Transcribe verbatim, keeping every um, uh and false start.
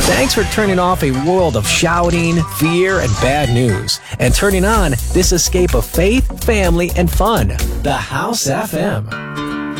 Thanks for turning off a world of shouting, fear, and bad news, and turning on this escape of faith, family, and fun. The House F M.